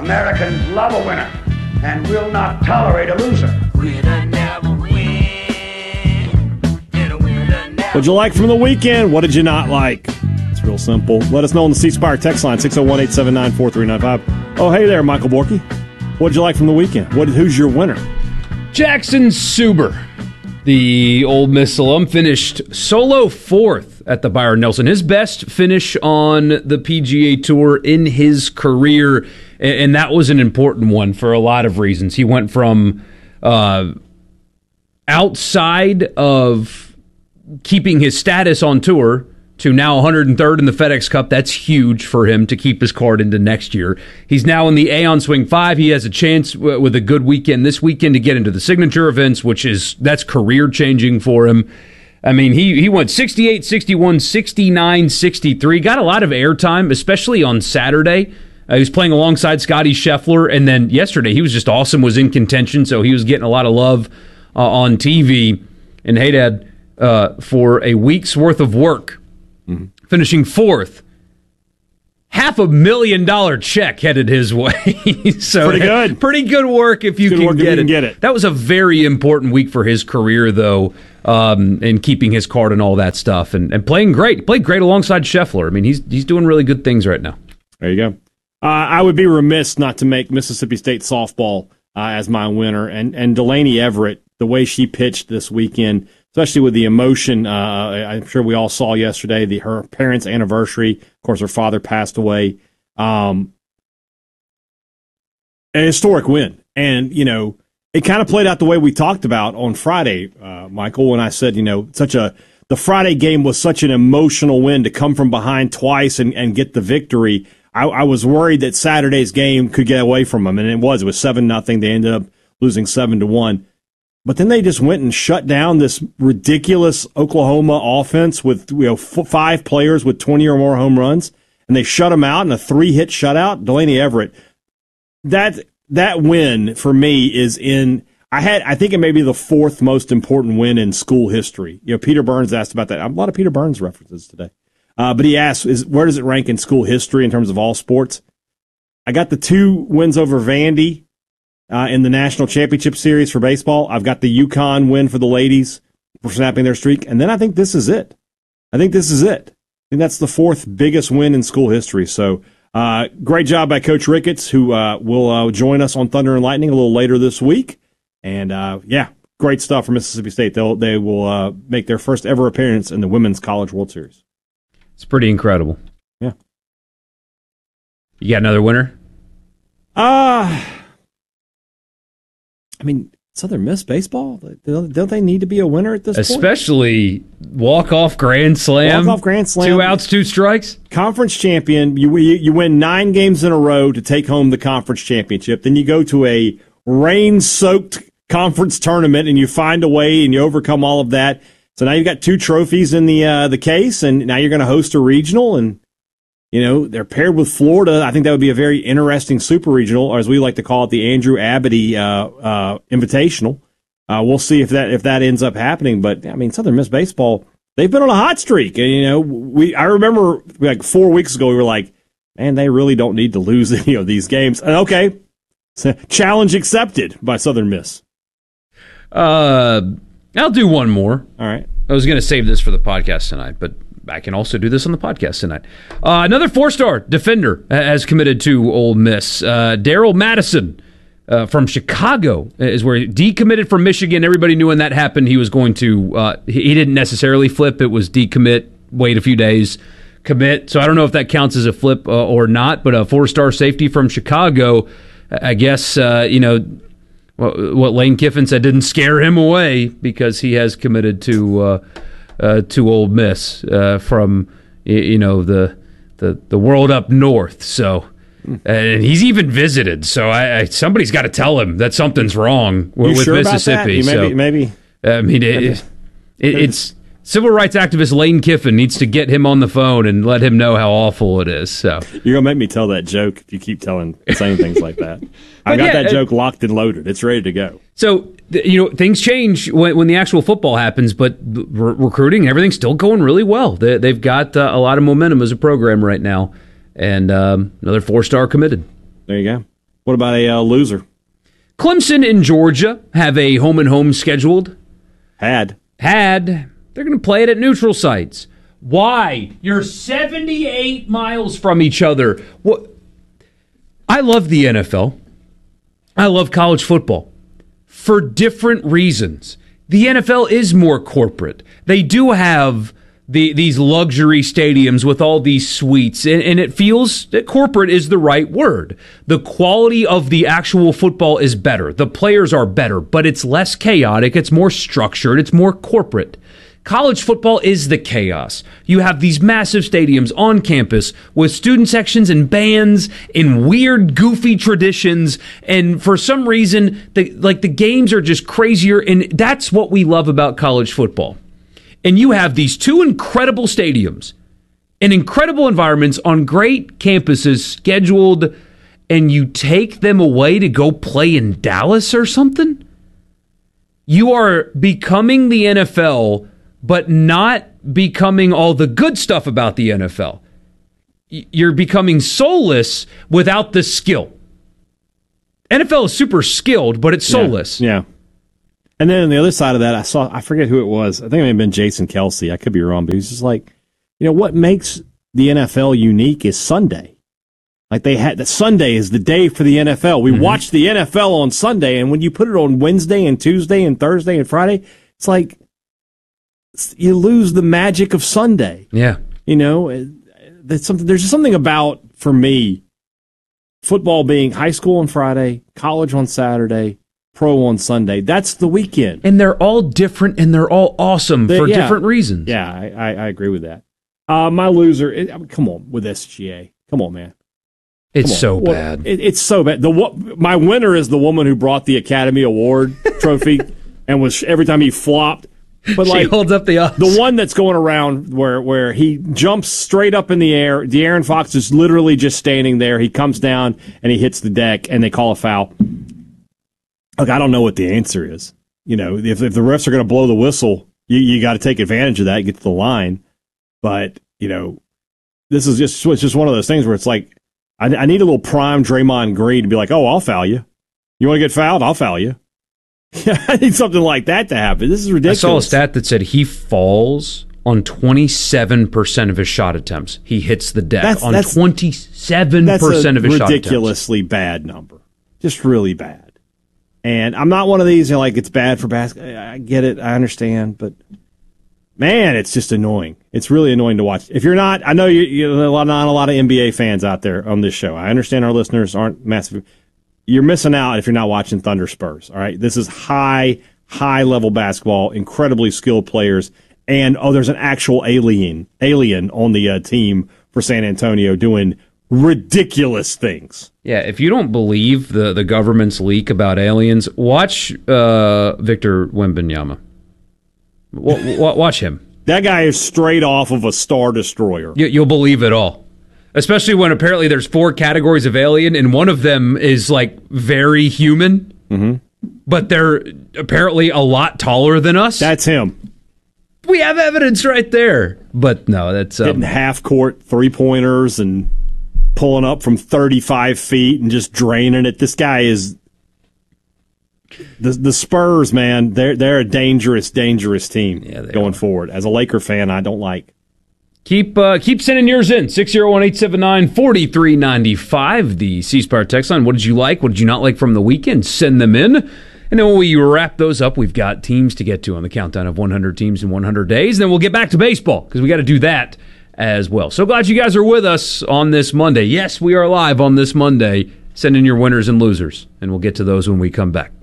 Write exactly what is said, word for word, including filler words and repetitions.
Americans love a winner and will not tolerate a loser. Winner never win. And a winner never What'd you like from the weekend? What did you not like? It's real simple. Let us know on the C Spire text line, six oh one, eight seven nine, four three nine five. Oh, hey there, Michael Borky. What'd you like from the weekend? What? Who's your winner? Jackson Suber, the Ole Miss alum, finished solo fourth at the Byron Nelson. His best finish on the P G A Tour in his career, and that was an important one for a lot of reasons. He went from uh, outside of keeping his status on tour to now one hundred third in the FedEx Cup. That's huge for him to keep his card into next year. He's now in the Aon Swing five. He has a chance w- with a good weekend this weekend to get into the signature events, which is that's career-changing for him. I mean, he, he went sixty-eight, sixty-one, sixty-nine, sixty-three. Got a lot of airtime, especially on Saturday. Uh, he was playing alongside Scotty Scheffler, and then yesterday he was just awesome, was in contention, so he was getting a lot of love uh, on T V. And hey, Dad, uh, for a week's worth of work, mm-hmm. finishing fourth, half a million dollar check headed his way. So pretty good. Pretty good work if you, can, work get, if you it. can get it. That was a very important week for his career, though, um, and keeping his card and all that stuff, and, and playing great. He played great alongside Scheffler. I mean, he's he's doing really good things right now. There you go. Uh, I would be remiss not to make Mississippi State softball uh, as my winner, and and Delaney Everett, the way she pitched this weekend, especially with the emotion. Uh, I'm sure we all saw yesterday the her parents' anniversary. Of course, her father passed away. Um, an historic win, and you know it kind of played out the way we talked about on Friday, uh, Michael. When I said, you know, such a the Friday game was such an emotional win to come from behind twice and, and get the victory. I, I was worried that Saturday's game could get away from them, and it was. It was seven nothing. They ended up losing seven to one. But then they just went and shut down this ridiculous Oklahoma offense with you know f- five players with twenty or more home runs, and they shut them out in a three-hit shutout. Delaney Everett, that that win for me is in. I had I think it may be the fourth most important win in school history. You know, Peter Burns asked about that. A lot of Peter Burns references today, uh, but he asked, "Is where does it rank in school history in terms of all sports?" I got the two wins over Vandy. Uh, in the National Championship Series for baseball. I've got the UConn win for the ladies for snapping their streak. And then I think this is it. I think this is it. I think that's the fourth biggest win in school history. So uh, great job by Coach Ricketts, who uh, will uh, join us on Thunder and Lightning a little later this week. And, uh, yeah, great stuff for Mississippi State. They'll, they will uh, make their first ever appearance in the Women's College World Series. It's pretty incredible. Yeah. You got another winner? Ah. Uh, I mean, Southern Miss baseball, don't they need to be a winner at this Especially point? Especially walk-off grand slam. Walk-off grand slam. Two outs, two strikes. Conference champion. You, you you win nine games in a row to take home the conference championship. Then you go to a rain-soaked conference tournament, and you find a way, and you overcome all of that. So now you've got two trophies in the uh, the case, and now you're going to host a regional, and you know, they're paired with Florida. I think that would be a very interesting super regional, or as we like to call it, the Andrew Abity uh, uh, Invitational. Uh, we'll see if that if that ends up happening. But I mean, Southern Miss baseball, they've been on a hot streak, and you know, we I remember like four weeks ago we were like, man, they really don't need to lose any of these games. And okay, challenge accepted by Southern Miss. Uh, I'll do one more. All right. I was going to save this for the podcast tonight, but I can also do this on the podcast tonight. Uh, another four-star defender has committed to Ole Miss. Uh, Daryl Madison uh, from Chicago is where he decommitted from Michigan. Everybody knew when that happened he was going to uh, – he didn't necessarily flip. It was decommit, wait a few days, commit. So I don't know if that counts as a flip uh, or not, but a four-star safety from Chicago, I guess, uh, you know, what Lane Kiffin said didn't scare him away because he has committed to uh, – Uh, to Ole Miss uh, from you know the, the the world up north. So and he's even visited. So I, I somebody's got to tell him that something's wrong with, you with sure Mississippi. About that? So maybe, maybe. I mean it, it, it, it's civil rights activist Lane Kiffin needs to get him on the phone and let him know how awful it is. So you're gonna make me tell that joke if you keep telling saying things like that. I got yeah, that joke locked and loaded. It's ready to go. So, you know, things change when, when the actual football happens, but re- recruiting and everything's still going really well. They, they've got uh, a lot of momentum as a program right now, and um, another four-star committed. There you go. What about a uh, loser? Clemson and Georgia have a home and home scheduled. Had. Had. They're going to play it at neutral sites. Why? You're seventy-eight miles from each other. What? I love the N F L. I love college football for different reasons. The N F L is more corporate. They do have the these luxury stadiums with all these suites, and, and it feels that corporate is the right word. The quality of the actual football is better. The players are better, but it's less chaotic. It's more structured. It's more corporate. College football is the chaos. You have these massive stadiums on campus with student sections and bands and weird, goofy traditions. And for some reason, the, like the games are just crazier. And that's what we love about college football. And you have these two incredible stadiums and incredible environments on great campuses scheduled, and you take them away to go play in Dallas or something? You are becoming the N F L, but not becoming all the good stuff about the N F L. You're becoming soulless without the skill. N F L is super skilled, but it's soulless. Yeah. yeah. And then on the other side of that, I saw, I forget who it was. I think it may have been Jason Kelsey. I could be wrong, but he's just like, you know, what makes the N F L unique is Sunday. Like they had, that Sunday is the day for the N F L. We mm-hmm. watch the N F L on Sunday, and when you put it on Wednesday and Tuesday and Thursday and Friday, it's like, you lose the magic of Sunday. Yeah. You know, that's something, there's something about, for me, football being high school on Friday, college on Saturday, pro on Sunday. That's the weekend. And they're all different, and they're all awesome they, for yeah. different reasons. Yeah, I, I, I agree with that. Uh, my loser, it, I mean, come on, with S G A. Come on, man. It's on. so well, bad. It, it's so bad. The My winner is the woman who brought the Academy Award trophy and was, every time he flopped, but like, she holds up the odds. The one that's going around where, where he jumps straight up in the air. De'Aaron Fox is literally just standing there. He comes down and he hits the deck, and they call a foul. Look, I don't know what the answer is. You know, if, if the refs are going to blow the whistle, you, you got to take advantage of that, get to the line. But, you know, this is just, it's just one of those things where it's like, I, I need a little prime Draymond Green to be like, oh, I'll foul you. You want to get fouled? I'll foul you. I need something like that to happen. This is ridiculous. I saw a stat that said he falls on twenty-seven percent of his shot attempts. He hits the deck that's, on that's, twenty-seven percent of his shot attempts. That's a ridiculously bad number. Just really bad. And I'm not one of these, you know, like, it's bad for basketball. I get it. I understand. But, man, it's just annoying. It's really annoying to watch. If you're not, I know you, you know, not a lot of N B A fans out there on this show. I understand our listeners aren't massive. You're missing out if you're not watching Thunder Spurs, all right? This is high, high-level basketball, incredibly skilled players, and, oh, there's an actual alien alien on the uh, team for San Antonio doing ridiculous things. Yeah, if you don't believe the, the government's leak about aliens, watch uh, Victor Wembanyama. W- w- watch him. That guy is straight off of a Star Destroyer. You, you'll believe it all. Especially when apparently there's four categories of alien, and one of them is like very human, mm-hmm. but they're apparently a lot taller than us. That's him. We have evidence right there. But no, that's um, hitting half court three pointers and pulling up from thirty-five feet and just draining it. This guy is the the Spurs, man. They're they're a dangerous, dangerous team yeah, going are. forward. As a Laker fan, I don't like. Keep uh, keep sending yours in. six oh one, eight seven nine, four three nine five, the C Spire text line. What did you like? What did you not like from the weekend? Send them in. And then when we wrap those up, we've got teams to get to on the countdown of one hundred teams in one hundred days. Then we'll get back to baseball because we got to do that as well. So glad you guys are with us on this Monday. Yes, we are live on this Monday. Send in your winners and losers, and we'll get to those when we come back.